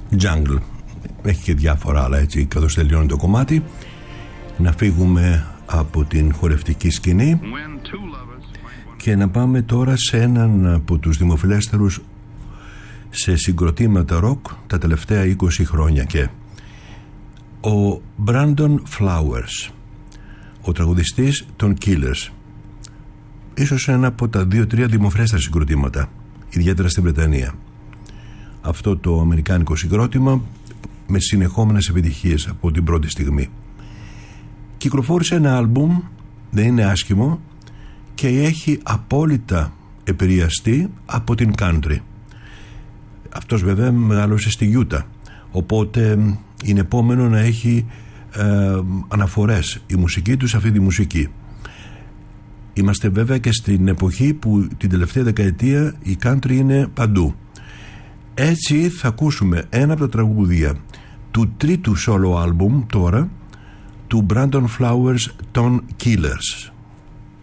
Jungle. Έχει και διάφορα άλλα, έτσι, καθώς τελειώνει το κομμάτι. Να φύγουμε από την χορευτική σκηνή και να πάμε τώρα σε έναν από τους δημοφιλέστερους σε συγκροτήματα ροκ τα τελευταία 20 χρόνια, και ο Brandon Flowers, ο τραγουδιστής των Killers. Ίσως ένα από τα 2-3 δημοφιλέστερα συγκροτήματα, ιδιαίτερα στην Βρετανία. Αυτό το αμερικάνικο συγκρότημα με συνεχόμενες επιτυχίες από την πρώτη στιγμή. Κυκλοφόρησε ένα άλμπουμ, δεν είναι άσχημο, και έχει απόλυτα επηρεαστεί από την country. Αυτός βέβαια μεγάλωσε στη Γιούτα, οπότε είναι επόμενο να έχει αναφορές η μουσική του σε αυτή τη μουσική. Είμαστε βέβαια και στην εποχή που την τελευταία δεκαετία η country είναι παντού. Έτσι θα ακούσουμε ένα από τα τραγούδια του τρίτου solo άλμπουμ τώρα του Brandon Flowers των Killers.